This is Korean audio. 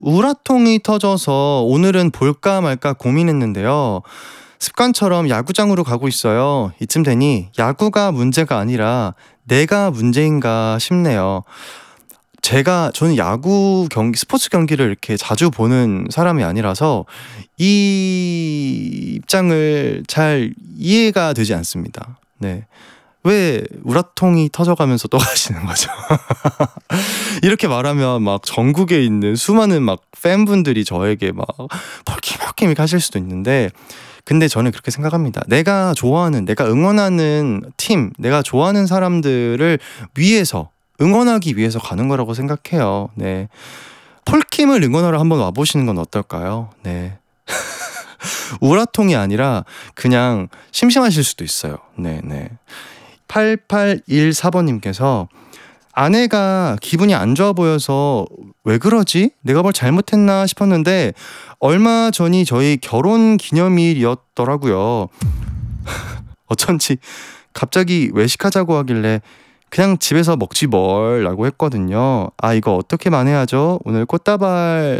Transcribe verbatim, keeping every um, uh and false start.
우라통이 터져서 오늘은 볼까 말까 고민했는데요. 습관처럼 야구장으로 가고 있어요. 이쯤 되니 야구가 문제가 아니라 내가 문제인가 싶네요. 제가 저는 야구 경기 스포츠 경기를 이렇게 자주 보는 사람이 아니라서 이 입장을 잘 이해가 되지 않습니다. 네. 왜 우라통이 터져가면서 또 가시는 거죠? 이렇게 말하면 막 전국에 있는 수많은 막 팬분들이 저에게 막 펄킴펄킴 이렇게 하실 수도 있는데, 근데 저는 그렇게 생각합니다. 내가 좋아하는, 내가 응원하는 팀, 내가 좋아하는 사람들을 위해서, 응원하기 위해서 가는 거라고 생각해요. 네. 폴킴을 응원하러 한번 와보시는 건 어떨까요? 네. 우라통이 아니라 그냥 심심하실 수도 있어요. 네네. 팔팔일사 번님께서 아내가 기분이 안 좋아 보여서 왜 그러지? 내가 뭘 잘못했나 싶었는데 얼마 전이 저희 결혼 기념일이었더라고요. 어쩐지 갑자기 외식하자고 하길래 그냥 집에서 먹지 뭘 라고 했거든요. 아, 이거 어떻게 만회하죠? 오늘 꽃다발